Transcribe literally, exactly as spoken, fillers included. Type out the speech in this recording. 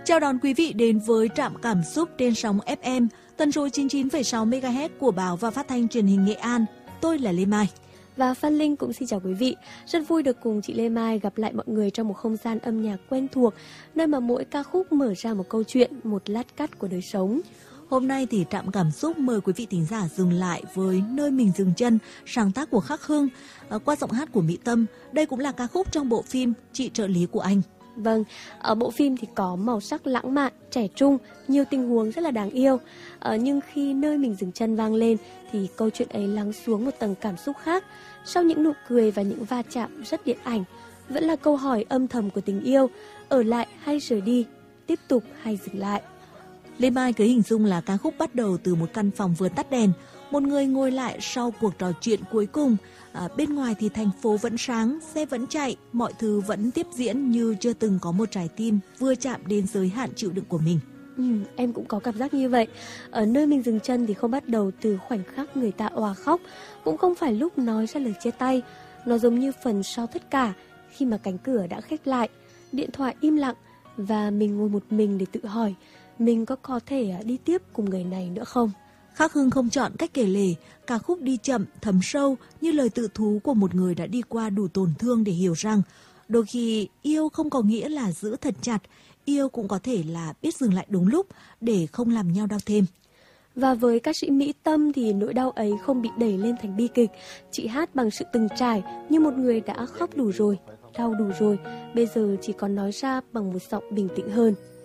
Chào đón quý vị đến với Trạm Cảm Xúc trên sóng ép em, tần số chín mươi chín phẩy sáu mê ga héc của Báo và Phát thanh Truyền hình Nghệ An. Tôi là Lê Mai. Và Phan Linh cũng xin chào quý vị. Rất vui được cùng chị Lê Mai gặp lại mọi người trong một không gian âm nhạc quen thuộc, nơi mà mỗi ca khúc mở ra một câu chuyện, một lát cắt của đời sống. Hôm nay thì Trạm Cảm Xúc mời quý vị thính giả dừng lại với Nơi Mình Dừng Chân, sáng tác của Khắc Hưng, qua giọng hát của Mỹ Tâm. Đây cũng là ca khúc trong bộ phim Chị Trợ lý của anh. Vâng, ở bộ phim thì có màu sắc lãng mạn, trẻ trung, nhiều tình huống rất là đáng yêu. Ờ, nhưng khi Nơi Mình Dừng Chân vang lên thì câu chuyện ấy lắng xuống một tầng cảm xúc khác. Sau những nụ cười và những va chạm rất điện ảnh, vẫn là câu hỏi âm thầm của tình yêu, ở lại hay rời đi, tiếp tục hay dừng lại. Lê Mai cứ hình dung là ca khúc bắt đầu từ một căn phòng vừa tắt đèn, một người ngồi lại sau cuộc trò chuyện cuối cùng. À, bên ngoài thì thành phố vẫn sáng, xe vẫn chạy, mọi thứ vẫn tiếp diễn như chưa từng có một trái tim vừa chạm đến giới hạn chịu đựng của mình. Ừ, em cũng có cảm giác như vậy. Ở Nơi Mình Dừng Chân thì không bắt đầu từ khoảnh khắc người ta òa khóc, cũng không phải lúc nói ra lời chia tay. Nó giống như phần sau tất cả, khi mà cánh cửa đã khép lại, điện thoại im lặng và mình ngồi một mình để tự hỏi mình có có thể đi tiếp cùng người này nữa không. Khắc Hưng không chọn cách kể lể, ca khúc đi chậm, thấm sâu như lời tự thú của một người đã đi qua đủ tổn thương để hiểu rằng đôi khi yêu không có nghĩa là giữ thật chặt, yêu cũng có thể là biết dừng lại đúng lúc để không làm nhau đau thêm. Và với ca sĩ Mỹ Tâm thì nỗi đau ấy không bị đẩy lên thành bi kịch. Chị hát bằng sự từng trải như một người đã khóc đủ rồi, đau đủ rồi, bây giờ chỉ còn nói ra bằng một giọng bình tĩnh hơn.